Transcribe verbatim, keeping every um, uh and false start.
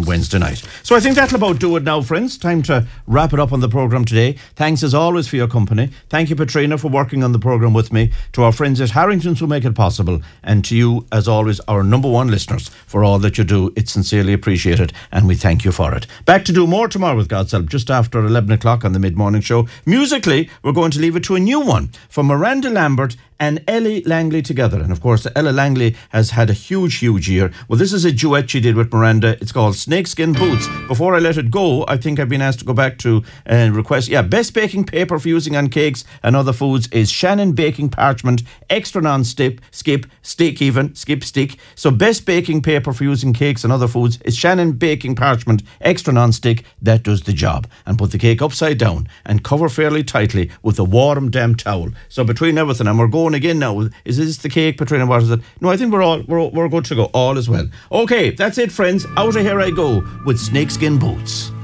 Wednesday night. So I think that'll about do it now, friends. Time to wrap it up on the programme today. Thanks as always for your company. Thank you, Patrina, for working on the programme with me. To our friends at Harrington's who make it possible. And to you, as always, our number one listeners, for all that you do. It's sincerely appreciated and we thank you for it. Back to do more tomorrow with God's help, just after eleven o'clock on the mid-morning show. Musically, we're going to leave it to a new one from Miranda Lambert and Ellie Langley together. And of course, Ella Langley has had a huge, huge year. Well, this is a duet she did with Miranda. It's called Snakeskin Boots. Before I let it go, I think I've been asked to go back to and uh, request, yeah, best baking paper for using on cakes and other foods is Shannon Baking Parchment, extra non-stick, skip, stick even, skip, stick. So best baking paper for using cakes and other foods is Shannon Baking Parchment, extra non-stick. That does the job. And put the cake upside down and cover fairly tightly with a warm damp towel. So between everything, and we're going again now. Is this the cake, Patrina? What is it? No, I think we're all we're, we're good to go. All is well. Okay, that's it, friends. Out of here I go with Snakeskin Boots.